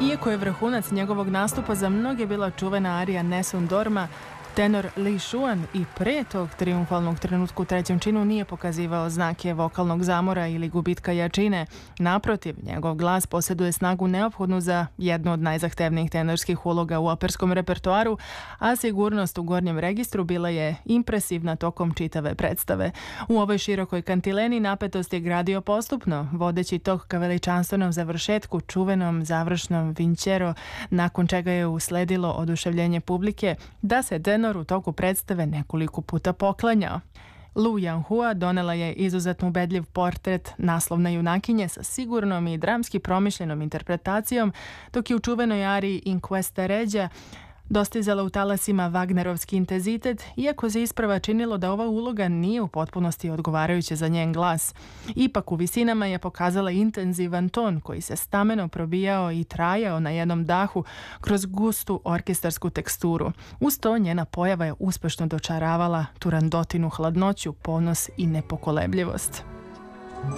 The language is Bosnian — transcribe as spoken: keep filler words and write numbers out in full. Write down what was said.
Iako je vrhunac njegovog nastupa za mnoge bila čuvena arija Nessun Dorma, tenor Li Shuan i pre tog triumfalnog trenutka u trećem činu nije pokazivao znake vokalnog zamora ili gubitka jačine. Naprotiv, njegov glas posjeduje snagu neophodnu za jednu od najzahtevnijih tenorskih uloga u operskom repertoaru, a sigurnost u gornjem registru bila je impresivna tokom čitave predstave. U ovoj širokoj kantileni napetost je gradio postupno, vodeći tok ka veličanstvenom završetku, čuvenom završnom vincero, nakon čega je usledilo oduševljenje publike da se tenor u toku predstave nekoliko puta poklanjao. Lu Yanhua donela je izuzetno ubedljiv portret naslovne junakinje sa sigurnom i dramski promišljenom interpretacijom, dok je u čuvenoj ariji In Questa Regia dostizala u talasima Wagnerovski intenzitet, iako se isprava činilo da ova uloga nije u potpunosti odgovarajuća za njen glas. Ipak u visinama je pokazala intenzivan ton koji se stameno probijao i trajao na jednom dahu kroz gustu orkestarsku teksturu. Uz to njena pojava je uspešno dočaravala Turandotinu hladnoću, ponos i nepokolebljivost.